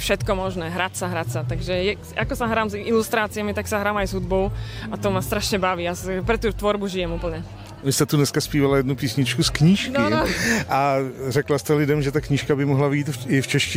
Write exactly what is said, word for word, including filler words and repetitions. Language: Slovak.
všetko možné, hrať sa, hrať sa. Takže je, ako sa hrám s ilustráciami, tak sa hrám aj s hudbou a to ma strašne baví. Ja pre tú tvorbu žijem úplne. Vy jste tu dneska zpívala jednu písničku z knížky no, no. a řekla jste lidem, že ta knížka by mohla vyjít i v češtině.